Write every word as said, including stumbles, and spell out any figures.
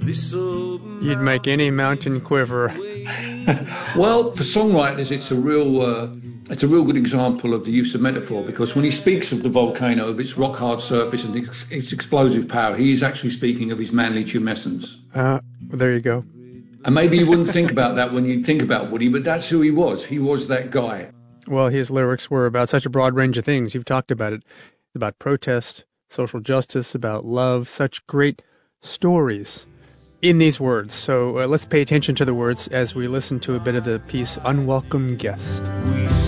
You'd make any mountain quiver. Well, for songwriters, it's a real uh, it's a real good example of the use of metaphor, because when he speaks of the volcano, of its rock-hard surface and its, its explosive power, he is actually speaking of his manly tumescence. Uh, there you go. And maybe you wouldn't think about that when you think about Woody, but that's who he was. He was that guy. Well, his lyrics were about such a broad range of things. You've talked about it, about protest, social justice, about love, such great stories in these words. So uh, let's pay attention to the words as we listen to a bit of the piece, Unwelcome Guest.